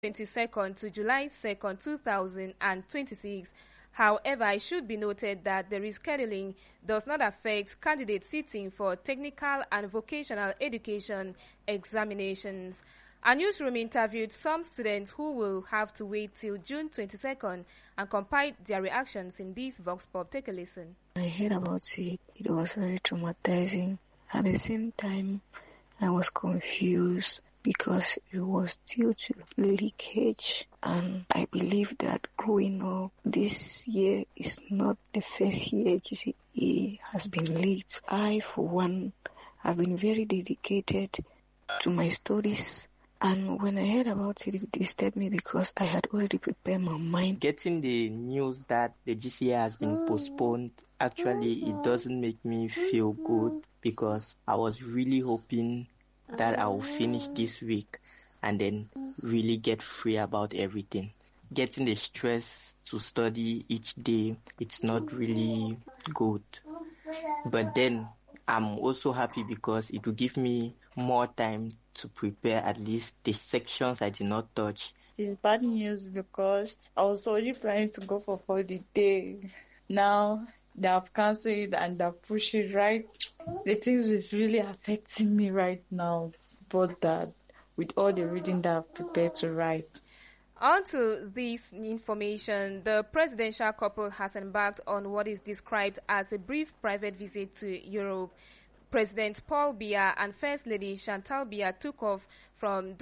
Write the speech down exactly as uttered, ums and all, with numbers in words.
twenty-second to July second, two thousand twenty-six. However, it should be noted that the rescheduling does not affect candidates sitting for technical and vocational education examinations. Our newsroom interviewed some students who will have to wait till June twenty-second and compiled their reactions in this Vox Pop. Take a listen. I heard about it. It was very traumatizing. At the same time, I was confused because it was due to leakage, and I believe that growing up this year is not the first year G C E has been leaked. I, for one, have been very dedicated to my studies, and when I heard about it, it disturbed me because I had already prepared my mind. Getting the news that the G C E has been postponed, actually it doesn't make me feel good because I was really hoping that I will finish this week and then really get free about everything. Getting the stress to study each day, it's not really good. But then I'm also happy because it will give me more time to prepare at least the sections I did not touch. It's bad news because I was already planning to go for holiday. Now they have cancelled it and they have pushed it, right? The things is really affecting me right now, but that with all the reading that I've prepared to write. On to this information, the presidential couple has embarked on what is described as a brief private visit to Europe. President Paul Biya and First Lady Chantal Biya took off from the